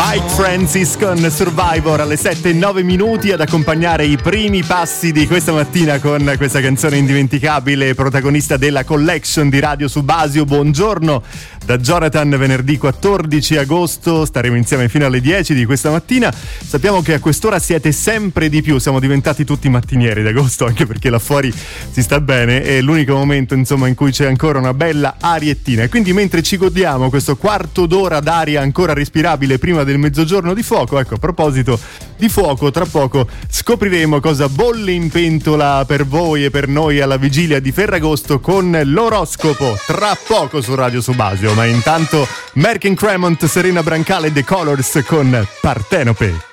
Mike Francis con Survivor alle 7:09 ad accompagnare i primi passi di questa mattina con questa canzone indimenticabile, protagonista della collection di Radio Subasio. Buongiorno da Jonathan, venerdì 14 agosto, staremo insieme fino alle 10 di questa mattina. Sappiamo che a quest'ora siete sempre di più, siamo diventati tutti mattinieri d'agosto, anche perché là fuori si sta bene, è l'unico momento insomma in cui c'è ancora una bella ariettina, e quindi mentre ci godiamo questo quarto d'ora d'aria ancora respirabile prima del mezzogiorno di fuoco, ecco, a proposito di fuoco, tra poco scopriremo cosa bolle in pentola per voi e per noi alla vigilia di Ferragosto con l'oroscopo, tra poco su Radio Subasio. Ma intanto Merkin Cremont, Serena Brancale, The Colors con Partenope.